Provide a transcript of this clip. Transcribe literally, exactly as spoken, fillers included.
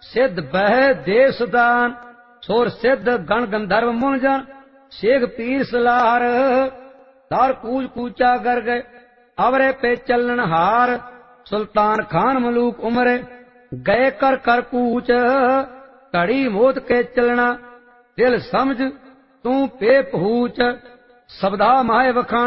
सिद्ध बह देव सुदान सोर सिद्ध गण गंधर्व मुंजन शेख पीर सलार दार कूच कूचा कर गए अवरे पे चलन हार सुल्तान खान मलूक उमरे गए कर कर कूच घड़ी मोत के चलना दिल समझ तू पे पहूच सबदा माए वखाण